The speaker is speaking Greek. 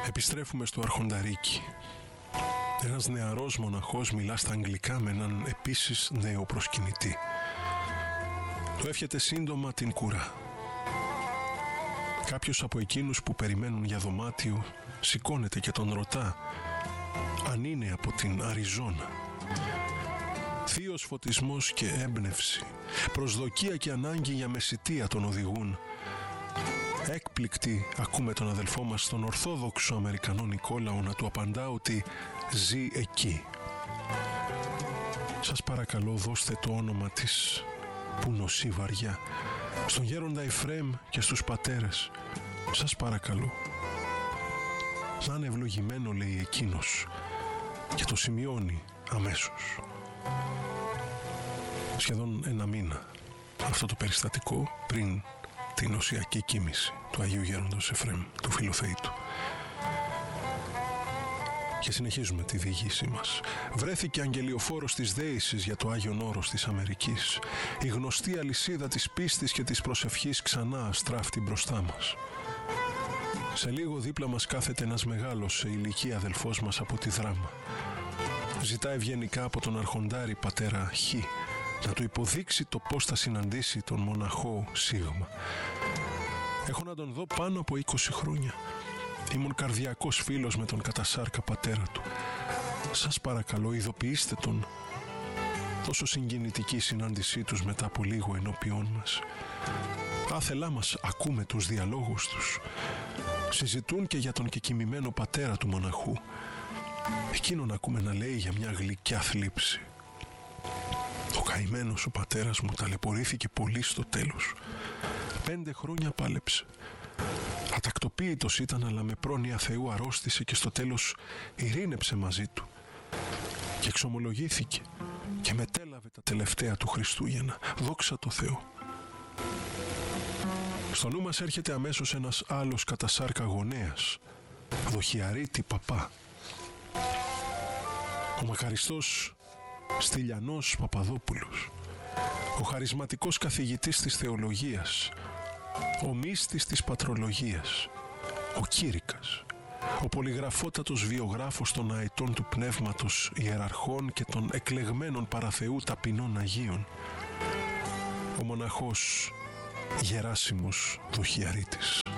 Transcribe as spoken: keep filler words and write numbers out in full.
Επιστρέφουμε στο Αρχονταρίκι. Ένας νεαρός μοναχός μιλά στα αγγλικά με έναν επίσης νέο προσκυνητή. Του εύχεται σύντομα την κουρά. Κάποιος από εκείνους που περιμένουν για δωμάτιο σηκώνεται και τον ρωτά αν είναι από την Αριζόνα. Θείος φωτισμός και έμπνευση, προσδοκία και ανάγκη για μεσιτεία τον οδηγούν. Έκπληκτοι ακούμε τον αδελφό μας, τον Ορθόδοξο Αμερικανό Νικόλαο, να του απαντά ότι ζει εκεί. Σας παρακαλώ, δώστε το όνομα της που νοσεί βαριά στον γέροντα Εφραίμ και στους πατέρες. Σας παρακαλώ. Να είναι ευλογημένο, λέει εκείνος, και το σημειώνει αμέσως. Σχεδόν ένα μήνα αυτό το περιστατικό πριν την οσιακή κοίμηση του Αγίου Γέροντος Εφραίμ, του Φιλοθεήτου. Και συνεχίζουμε τη διήγησή μας. Βρέθηκε αγγελιοφόρος της δέησης για το Άγιον Όρος της Αμερικής. Η γνωστή αλυσίδα της πίστης και της προσευχής ξανά αστράφτει μπροστά μας. Σε λίγο δίπλα μας κάθεται ένας μεγάλος σε ηλικία αδελφός μας από τη Δράμα. Ζητά ευγενικά από τον Αρχοντάρη πατέρα Χ να του υποδείξει το πώς θα συναντήσει τον μοναχό Σίγμα. Έχω να τον δω πάνω από είκοσι χρόνια. Ήμουν καρδιακός φίλος με τον κατασάρκα πατέρα του. Σας παρακαλώ, ειδοποιήστε τον. Τόσο συγκινητική συνάντησή τους μετά από λίγο ενώπιόν μας. Άθελά μας ακούμε τους διαλόγους τους. Συζητούν και για τον κεκοιμημένο πατέρα του μοναχού. Εκείνον ακούμε να λέει για μια γλυκιά θλίψη. Ο καημένος ο πατέρας μου ταλαιπωρήθηκε πολύ στο τέλος. Πέντε χρόνια πάλεψε. Ατακτοποίητος ήταν, αλλά με πρόνοια Θεού αρρώστησε και στο τέλος ειρήνεψε μαζί του. Και εξομολογήθηκε και μετέλαβε τα τελευταία του Χριστούγεννα. Δόξα τω Θεώ. Στο νου μας έρχεται αμέσως ένας άλλος κατασάρκα γονέας, Δοχιαρίτη Παπά. Ο μακαριστός Στυλιανός Παπαδόπουλος, ο χαρισματικός καθηγητής της θεολογίας, ο μύστης της πατρολογίας, ο Κήρυκας, ο πολυγραφότατος βιογράφος των αετών του πνεύματος ιεραρχών και των εκλεγμένων παραθεού ταπεινών Αγίων, ο μοναχός Γεράσιμος Δοχιαρίτης.